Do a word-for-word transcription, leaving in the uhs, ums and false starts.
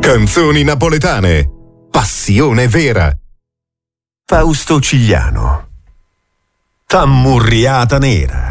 Canzoni napoletane. Passione vera. Fausto Cigliano. Tammurriata nera.